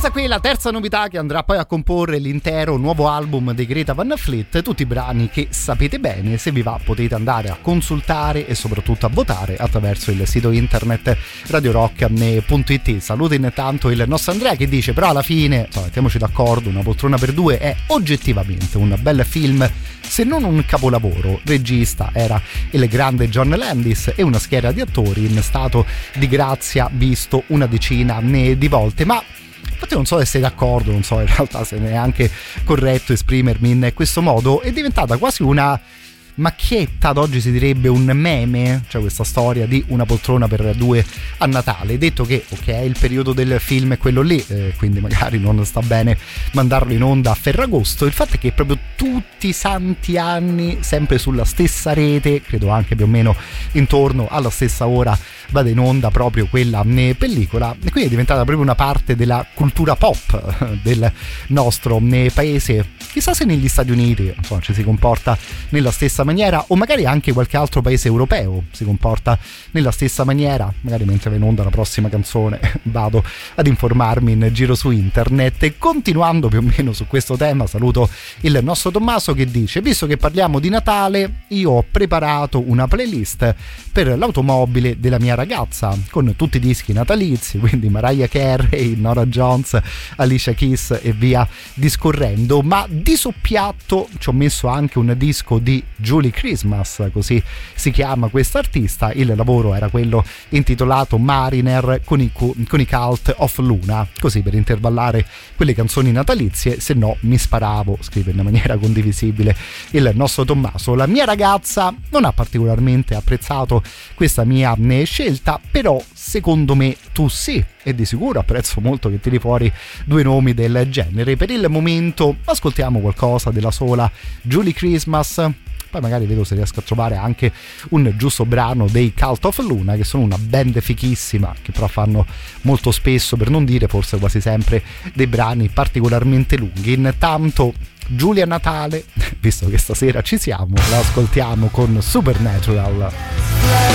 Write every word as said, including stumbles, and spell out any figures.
Questa qui è la terza novità che andrà poi a comporre l'intero nuovo album dei Greta Van Fleet, tutti i brani che sapete bene, se vi va potete andare a consultare e soprattutto a votare attraverso il sito internet radio rock punto it. Saluto intanto il nostro Andrea che dice però alla fine, insomma, mettiamoci d'accordo, Una poltrona per due è oggettivamente un bel film, se non un capolavoro. Regista era il grande John Landis e una schiera di attori in stato di grazia visto una decina di volte, ma infatti non so se sei d'accordo, non so in realtà se è anche corretto esprimermi in questo modo, è diventata quasi una macchietta, ad oggi si direbbe un meme, cioè questa storia di Una poltrona per due a Natale. Detto che ok, il periodo del film è quello lì, eh, quindi magari non sta bene mandarlo in onda a Ferragosto, il fatto è che proprio tutti i santi anni, sempre sulla stessa rete, credo anche più o meno intorno alla stessa ora, vada in onda proprio quella pellicola, e quindi è diventata proprio una parte della cultura pop del nostro paese. Chissà se negli Stati Uniti, insomma, ci si comporta nella stessa maniera, o magari anche qualche altro paese europeo si comporta nella stessa maniera. Magari mentre va in onda la prossima canzone vado ad informarmi in giro su internet. E continuando più o meno su questo tema, saluto il nostro Tommaso che dice: visto che parliamo di Natale, io ho preparato una playlist per l'automobile della mia ragazza con tutti i dischi natalizi, quindi Mariah Carey, Norah Jones, Alicia Keys e via discorrendo, ma di soppiatto ci ho messo anche un disco di Julie Christmas, così si chiama questa artista. Il lavoro era quello intitolato Mariner con i, con i Cult of Luna, così per intervallare quelle canzoni natalizie, se no mi sparavo, scrive in maniera condivisibile il nostro Tommaso. La mia ragazza non ha particolarmente apprezzato questa mia scelta, però secondo me tu sì, e di sicuro apprezzo molto che tiri fuori due nomi del genere. Per il momento ascoltiamo qualcosa della sola Julie Christmas, poi magari vedo se riesco a trovare anche un giusto brano dei Cult of Luna, che sono una band fichissima, che però fanno molto spesso, per non dire forse quasi sempre, dei brani particolarmente lunghi. Intanto Giulia Natale, visto che stasera ci siamo, la ascoltiamo con Supernatural.